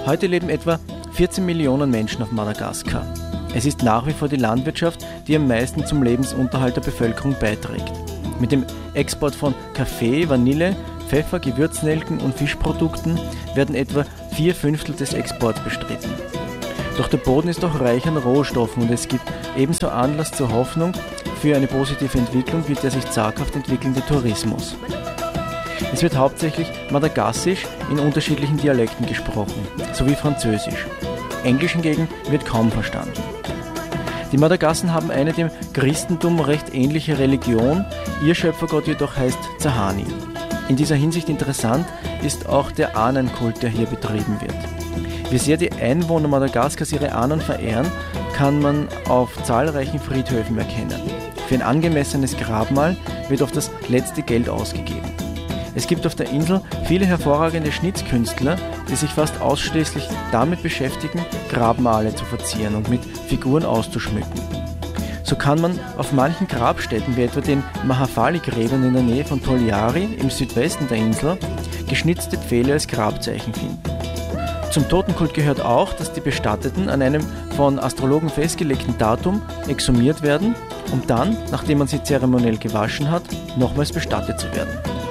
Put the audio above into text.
Heute leben etwa 14 Millionen Menschen auf Madagaskar. Es ist nach wie vor die Landwirtschaft, die am meisten zum Lebensunterhalt der Bevölkerung beiträgt. Mit dem Export von Kaffee, Vanille, Pfeffer, Gewürznelken und Fischprodukten werden etwa 4/5 des Exports bestritten. Doch der Boden ist auch reich an Rohstoffen und es gibt ebenso Anlass zur Hoffnung für eine positive Entwicklung wie der sich zaghaft entwickelnde Tourismus. Es wird hauptsächlich Madagassisch in unterschiedlichen Dialekten gesprochen, sowie Französisch. Englisch hingegen wird kaum verstanden. Die Madagassen haben eine dem Christentum recht ähnliche Religion, ihr Schöpfergott jedoch heißt Tsahani. In dieser Hinsicht interessant ist auch der Ahnenkult, der hier betrieben wird. Wie sehr die Einwohner Madagaskars ihre Ahnen verehren, kann man auf zahlreichen Friedhöfen erkennen. Für ein angemessenes Grabmal wird oft das letzte Geld ausgegeben. Es gibt auf der Insel viele hervorragende Schnitzkünstler, die sich fast ausschließlich damit beschäftigen, Grabmale zu verzieren und mit Figuren auszuschmücken. So kann man auf manchen Grabstätten, wie etwa den Mahafali-Gräbern in der Nähe von Toliara im Südwesten der Insel, geschnitzte Pfähle als Grabzeichen finden. Zum Totenkult gehört auch, dass die Bestatteten an einem von Astrologen festgelegten Datum exhumiert werden, um dann, nachdem man sie zeremoniell gewaschen hat, nochmals bestattet zu werden.